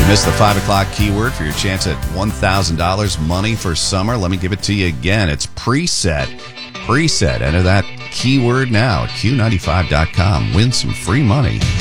Missed the 5 o'clock keyword for your chance at $1,000 money for summer. Let me give it to you again. It's preset. Preset. Enter that keyword now at Q95.com. Win some free money.